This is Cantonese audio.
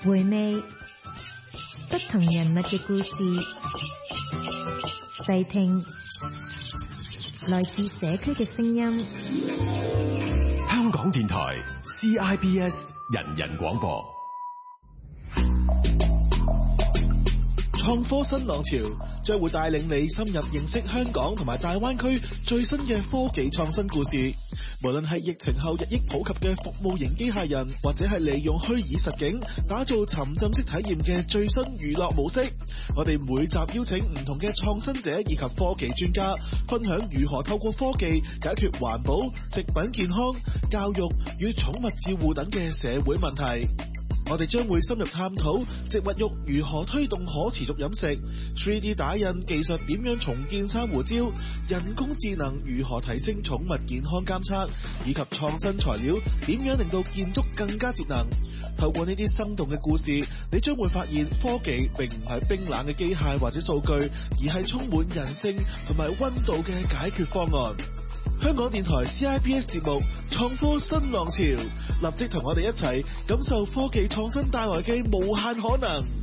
回味不同人物嘅故事，細聽來自社區嘅聲音。 香港電台 CIBS 人人廣播。 創科新浪潮將會帶領你深入認識香港同埋大灣區最新嘅科技創新故事。無論係疫情後日益普及嘅服務型機械人，或者係利用虛擬實境打造沉浸式體驗嘅最新娛樂模式，我哋每集邀請唔同嘅創新者以及科技專家，分享如何透過科技解決環保、食品健康、教育與寵物照護等嘅社會問題。我哋將會深入探討植物肉如何推動可持續飲食， 3D 打印技術點樣重建珊瑚礁，人工智能如何提升寵物健康監測，以及創新材料點樣令到建築更加節能。透過呢啲生動嘅故事，你將會發現科技並唔係冰冷嘅機械或者數據，而係充滿人性同埋溫度嘅解決方案。香港電台 CIBS 節目創科新浪潮，立即同我哋一齊感受科技創新帶來嘅無限可能。